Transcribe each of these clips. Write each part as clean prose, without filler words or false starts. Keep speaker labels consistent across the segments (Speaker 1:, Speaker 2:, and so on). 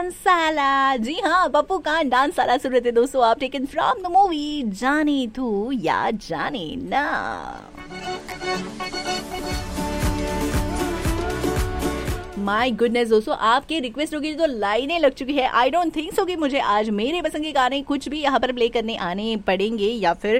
Speaker 1: डांसाला। जी हाँ, पप्पू कांड डांसाला सुन रहे थे दोस्तों आप, टेकन फ्रॉम द मूवी जाने तू या जाने ना। माय गुडनेस दोस्तों, आपके रिक्वेस्टों की तो लाइनें लग चुकी है। आई डोंट थिंक सो कि मुझे आज मेरे पसंद के गाने कुछ भी यहाँ पर प्ले करने आने पड़ेंगे या फिर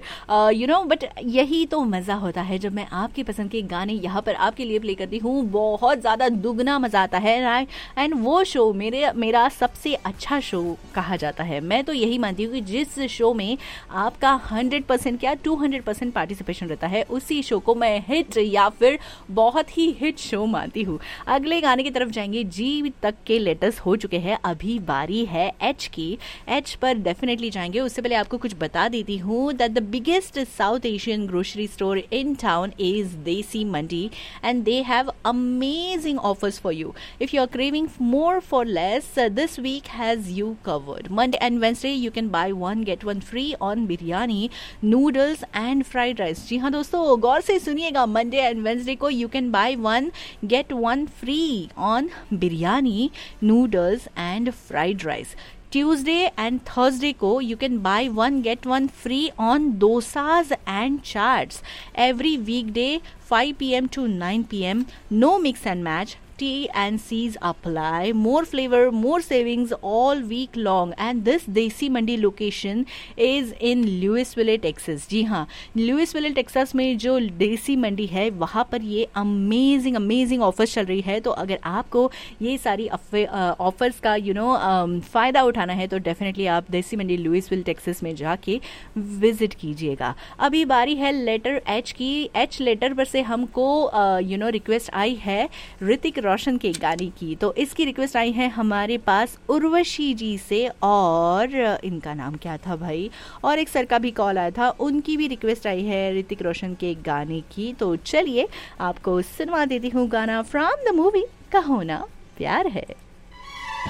Speaker 1: बट यही तो मज़ा होता है जब मैं आपकी पसंद के गाने यहाँ पर आपके लिए प्ले करती हूँ। बहुत ज़्यादा दुगना मज़ा आता है राइट। एंड वो शो मेरा सबसे अच्छा शो कहा जाता है। मैं तो यही मानती हूँ कि जिस शो में आपका 100% क्या 200% पार्टिसिपेशन रहता है, उसी शो को मैं हिट या फिर बहुत ही हिट शो मानती हूँ। अगले गाने की तरफ जाएंगे। जी तक के लेटर्स हो चुके हैं, अभी बारी है एच की। एच पर डेफिनेटली जाएंगे। उससे पहले आपको कुछ बता देती हूँ that the biggest south Asian grocery store in town is देसी मंडी and they have amazing offers for you if you are craving more for less. This week has you covered. Monday and Wednesday you can by one get one free on biryani, noodles and fried rice. जी हाँ दोस्तों, गौर से सुनिएगा, Monday and Wednesday को you can by one get one free on biryani, noodles and fried rice. Tuesday and Thursday को you can buy one get one free on dosas and chaats. Every weekday 5 p.m. to 9 p.m. No mix and match. T&Cs apply. More flavor, more savings all week long. And this Desi Mandi location is in Louisville, Texas. जी हाँ, Louisville, Texas में जो देसी मंडी है वहाँ पर ये amazing offers चल रही है। तो अगर आपको ये सारी ऑफर्स का फ़ायदा उठाना है तो डेफिनेटली आप देसी मंडी लुइसविल टेक्सास में जाके विजिट कीजिएगा। अभी बारी है लेटर एच की। एच लेटर पर से हमको रिक्वेस्ट आई है ऋतिक रोशन के गाने की। तो इसकी रिक्वेस्ट आई है हमारे पास उर्वशी जी से, और इनका नाम क्या था भाई, और एक सर का भी कॉल आया था, उनकी भी रिक्वेस्ट आई है ऋतिक रोशन के गाने की। तो चलिए आपको सुनवा देती हूँ गाना फ्रॉम द मूवी कहो ना प्यार है।